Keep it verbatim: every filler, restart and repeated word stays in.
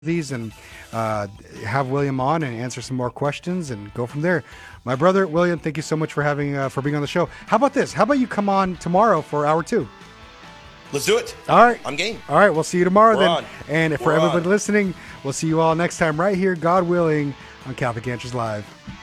these and uh, have William on and answer some more questions and go from there. My brother William, thank you so much for having uh, for being on the show. How about this? How about you come on tomorrow for hour two? Let's do it. All right. I'm game. All right. We'll see you tomorrow We're then. on. And for We're everybody on. listening, we'll see you all next time right here, God willing, on Catholic Answers Live.